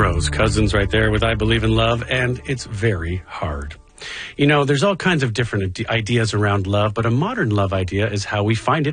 Rose Cousins right there with I Believe in Love, and it's very hard. You know, there's all kinds of different ideas around love, but a modern love idea is how we find it